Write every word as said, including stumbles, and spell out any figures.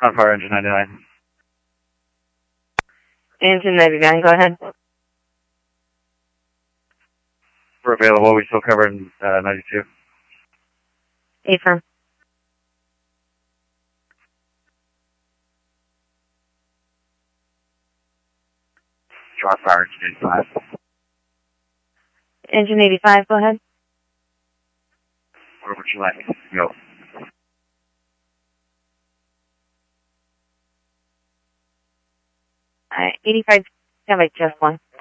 On fire, engine ninety-nine. Engine ninety-nine, go ahead. We're available. We still cover in uh, ninety-two. Affirm. Draw fire, engine eighty-five. Engine eighty-five, go ahead. Where would you like me to go? Alright, eighty-five, stand by just one.